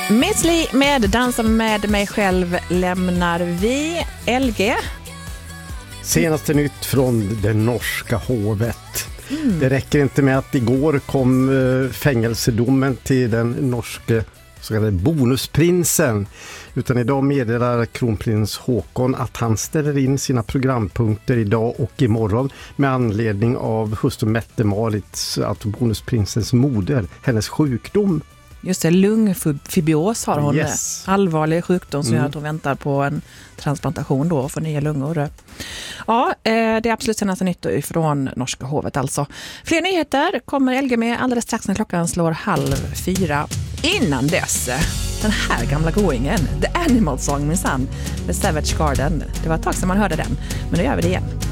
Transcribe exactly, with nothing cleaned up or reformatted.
Miss Li med Dansa med mig själv lämnar vi. L G. Senaste nytt från det norska hovet. Mm. Det räcker inte med att igår kom fängelsedomen till den norske så kallade bonusprinsen, utan idag meddelar kronprins Håkon att han ställer in sina programpunkter idag och imorgon med anledning av hustru Mette-Marits, att bonusprinsens moder, hennes sjukdom. Just det, lungfibios har hon. Yes. Allvarlig sjukdom som mm. gör att hon väntar på en transplantation då för nya lungor. Ja, det är absolut senaste nytt från norska hovet alltså. Fler nyheter kommer L G med alldeles strax när klockan slår halv fyra. Innan dess, den här gamla goingen, The Animal Song minsann, med Savage Garden. Det var ett tag sedan man hörde den, men nu gör vi det igen.